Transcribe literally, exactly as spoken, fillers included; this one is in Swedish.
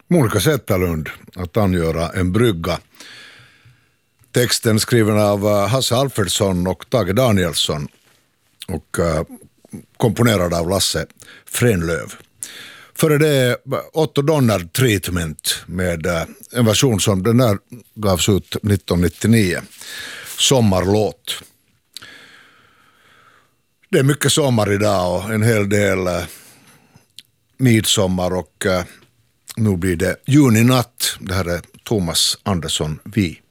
Monica Zetterlund, Att angöra en brygga. Texten skriven av Hasse Alfredsson och Tage Danielsson och uh, komponerad av Lasse Frenlöv. Före det Otto Donner Treatment med uh, en version som den där gavs ut nittonhundranittionio. Sommarlåt. Det är mycket sommar idag och en hel del uh, midsommar och uh, nu blir det juninatt. Det här är Thomas Andersson Vi.